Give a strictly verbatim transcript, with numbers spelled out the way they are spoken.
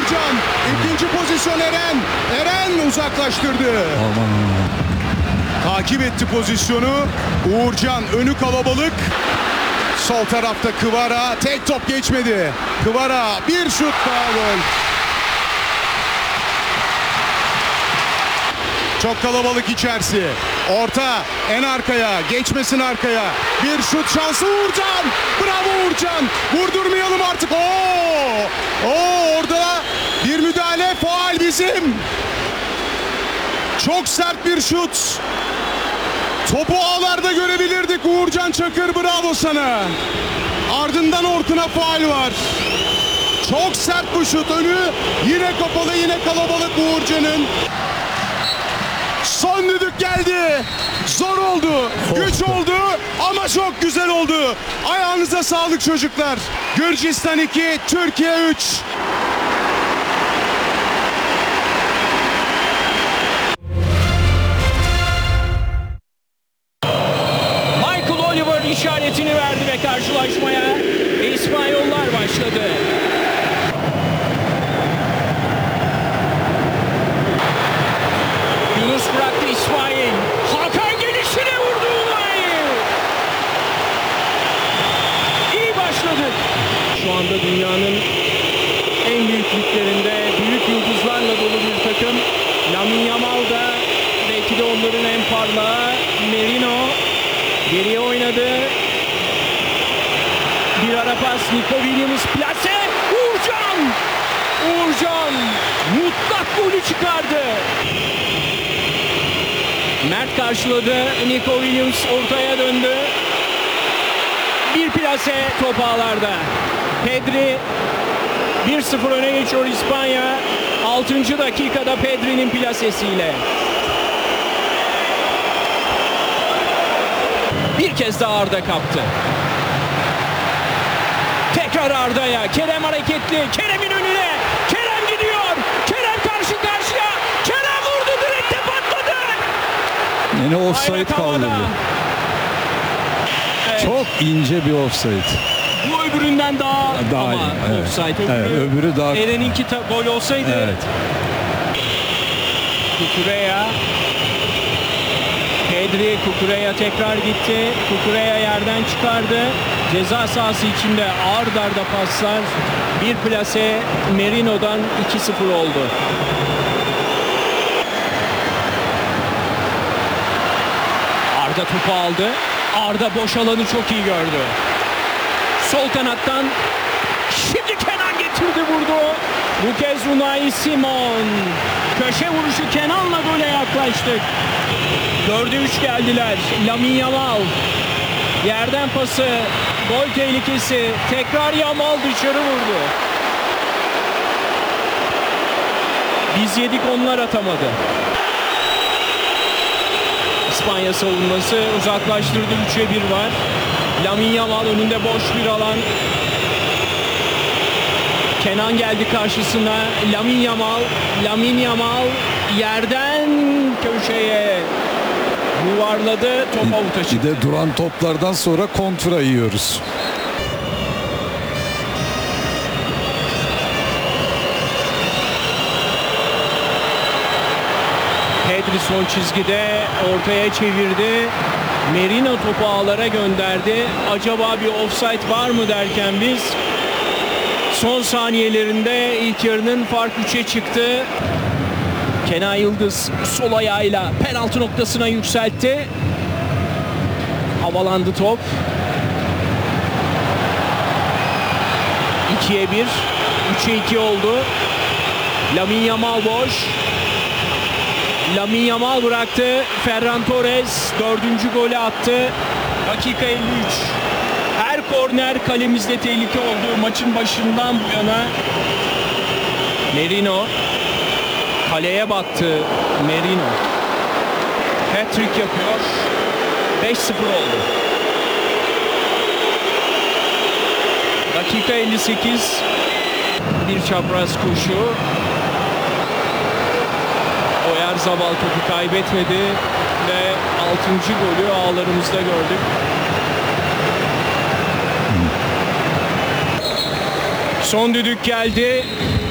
Uğurcan. İkinci pozisyon Eren. Eren uzaklaştırdı. Aman aman. Takip etti pozisyonu. Uğurcan önü kalabalık. Sol tarafta Kıvara. Tek top geçmedi. Kıvara bir şut daha gol. Çok kalabalık içerisi. Orta en arkaya. Geçmesin arkaya. Bir şut şansı Uğurcan. Bravo Uğurcan. Vurdurmayalım artık. Oo! Oo orada bir müdahale. Faul bizim. Çok sert bir şut. Topu ağlarda görebilirdik Uğurcan Çakır, bravo sana. Ardından Orkun'a faul var. Çok sert bu şut, önü yine kapalı, yine kalabalık Uğurcan'ın. Son düdük geldi. Zor oldu, güç oldu ama çok güzel oldu. Ayağınıza sağlık çocuklar. Gürcistan iki, Türkiye üç. İşaretini verdi ve karşılaşmaya İspanyollar başladı. Yunus bıraktı İsmail. Hakan gelişine vurdu Unai. İyi başladık. Şu anda dünyanın en büyük liglerinde büyük yıldızlarla dolu bir takım. Lamine Yamal da belki de onların en parlağı. Merino geriye oynadı. Bir ara pas, Nico Williams plase. Uğurcan! Uğurcan mutlak golü çıkardı. Mert karşıladı. Nico Williams ortaya döndü. Bir plase, top ağlarda. Pedri bir sıfır öne geçiyor İspanya. altıncı dakikada Pedri'nin plasesiyle. Bir kez daha Arda kaptı. Tekrar Arda'ya. Kerem hareketli. Kerem'in önüne. Kerem gidiyor. Kerem karşı karşıya. Kerem vurdu. Direkte patladı. Yine offside kaldı. Evet. Çok ince bir offside. Bu öbüründen daha, Daha ama iyi, evet. offside. Öbürü, Evet, öbürü daha... Eren'inki gol olsaydı. Evet. Kukureya. Pedri Kukureya tekrar gitti. Kukureya yerden çıkardı. Ceza sahası içinde ard arda paslar. Bir plase Merino'dan iki sıfır oldu. Arda topu aldı. Arda boş alanı çok iyi gördü. Sol kanattan şimdi Kenan getirdi, vurdu. Bu kez Unai Simon. Köşe vuruşu Kenan'la gole yaklaştık. Dörde üç geldiler. Lamine Yamal. Yerden pası. Gol tehlikesi. Tekrar Yamal dışarı vurdu. Biz yedik, onlar atamadı. İspanya savunması uzaklaştırdı. üçe bir var. Lamine Yamal önünde boş bir alan. Kenan geldi karşısına. Lamine Yamal. Lamine Yamal yerden köşeye yuvarladı. Top avuta çıktı. Bir de duran toplardan sonra kontra yiyoruz. Pedri son çizgide ortaya çevirdi. Merino topu ağlara gönderdi. Acaba bir offside var mı derken biz son saniyelerinde ilk yarının fark üçe çıktı. Kenan Yıldız sol ayağıyla penaltı noktasına yükseltti. Havalandı top. ikiye bir. üçe iki oldu. Lamine Yamal boş. Lamine Yamal bıraktı. Ferran Torres dördüncü golü attı. Dakika elli üç. Her korner kalemizde tehlike oldu maçın başından bu yana. Merino kaleye baktı. Merino hat-trick yapıyor. beş sıfır oldu. Dakika elli sekiz. Bir çapraz koşu. Oyarzabal topu kaybetmedi ve altıncı golü ağlarımızda gördük. Son düdük geldi.